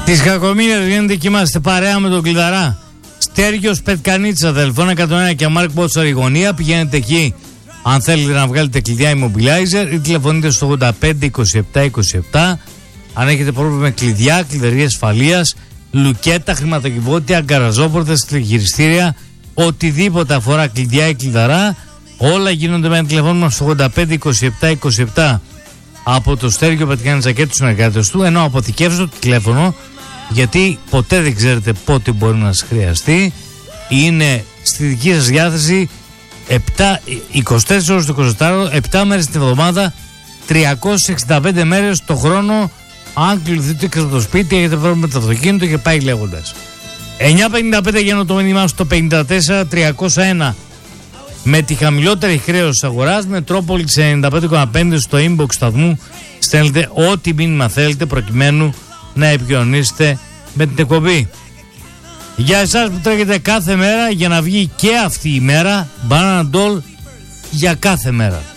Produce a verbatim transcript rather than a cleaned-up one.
Τις κακομοίρες γίνεται και είμαστε παρέα με τον Κλειδαρά. Στέργιος Πετκανίτσα, τηλεφώνο εκατόν ένα και Μάρκ Μπότσαρη γωνία. Πηγαίνετε εκεί αν θέλετε να βγάλετε κλειδιά immobilizer ή τηλεφωνείτε στο ογδόντα πέντε είκοσι επτά είκοσι επτά. Αν έχετε πρόβλημα με κλειδιά, κλειδαρίες ασφαλείας, λουκέτα, χρηματοκιβώτια, γκαραζόπορτες, γυριστήρια, οτιδήποτε αφορά κλειδιά ή κλειδαρά, όλα γίνονται με ένα τηλεφώνημα στο ογδόντα πέντε είκοσι επτά είκοσι επτά από το Στέργιο Πετκανίτσα και τους συνεργάτες του, ενώ αποθηκεύσετε το τηλέφωνο, γιατί ποτέ δεν ξέρετε πότε μπορεί να σας χρειαστεί. Είναι στη δική σας διάθεση επτά, είκοσι τέσσερις ώρες το εικοσιτετράωρο, επτά μέρες την εβδομάδα, τριακόσιες εξήντα πέντε μέρες το χρόνο. Αν κληθείτε και στο σπίτι, έχετε πρόβλημα με το αυτοκίνητο και πάει λέγοντας. εννιά πενήντα πέντε γίνω το μήνυμά στο πενήντα τέσσερα τριακόσια ένα. Με τη χαμηλότερη χρέωση αγοράς, Μετρόπολης ενενήντα πέντε κόμμα πέντε στο inbox σταθμού, στέλνετε ό,τι μήνυμα θέλετε προκειμένου να επικοινωνήσετε με την εκπομπή. Για εσάς που τρέχετε κάθε μέρα για να βγει και αυτή η μέρα, Banana Doll για κάθε μέρα.